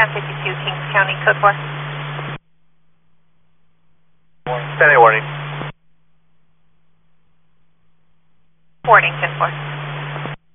Scan 52, Kings County, code 4. Standing warning. Warning, 10-4.